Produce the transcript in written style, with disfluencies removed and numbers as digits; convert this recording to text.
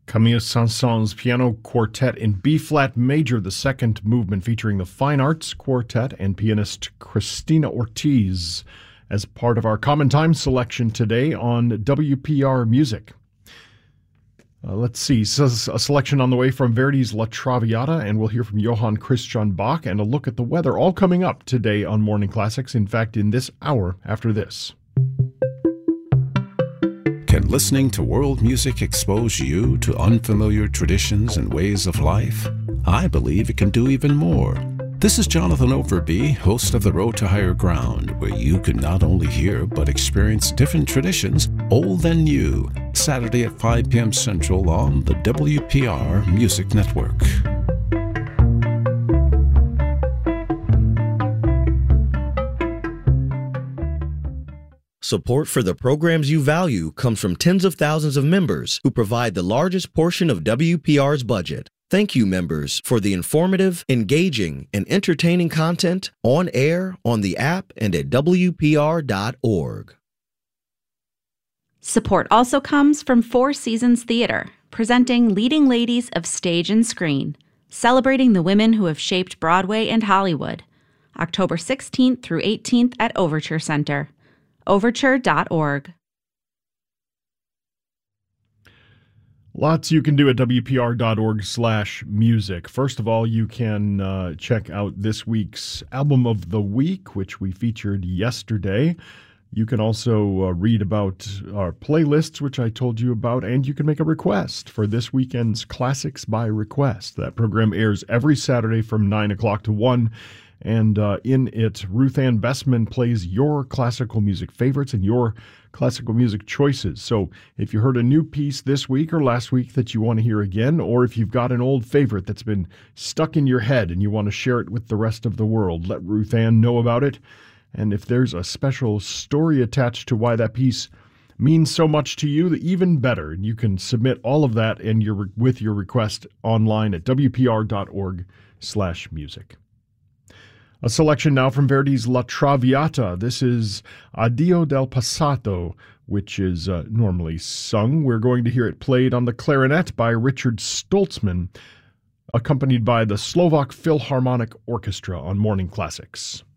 Camille Saint-Saëns Piano Quartet in B-flat major, the second movement featuring the Fine Arts Quartet and pianist Cristina Ortiz as part of our Common Time selection today on WPR Music. Let's see, so a selection on the way from Verdi's La Traviata, and we'll hear from Johann Christian Bach and a look at the weather, all coming up today on Morning Classics, in fact, in this hour after this. Can listening to world music expose you to unfamiliar traditions and ways of life? I believe it can do even more. This is Jonathan Overby, host of The Road to Higher Ground, where you can not only hear but experience different traditions, old and new, Saturday at 5 p.m. Central on the WPR Music Network. Support for the programs you value comes from tens of thousands of members who provide the largest portion of WPR's budget. Thank you, members, for the informative, engaging, and entertaining content on air, on the app, and at WPR.org. Support also comes from Four Seasons Theater, presenting Leading Ladies of Stage and Screen, celebrating the women who have shaped Broadway and Hollywood, October 16th through 18th at Overture Center. Overture.org. Lots you can do at WPR.org/music. First of all, you can check out this week's Album of the Week, which we featured yesterday. You can also read about our playlists, which I told you about, and you can make a request for this weekend's Classics by Request. That program airs every Saturday from 9 o'clock to 1. And in it, Ruth Ann Bessman plays your classical music favorites and your classical music choices. So if you heard a new piece this week or last week that you want to hear again, or if you've got an old favorite that's been stuck in your head and you want to share it with the rest of the world, let Ruth Ann know about it. And if there's a special story attached to why that piece means so much to you, even better. And you can submit all of that and with your request online at WPR.org/music. A selection now from Verdi's La Traviata. This is Addio del Passato, which is normally sung. We're going to hear it played on the clarinet by Richard Stoltzman, accompanied by the Slovak Philharmonic Orchestra on Morning Classics.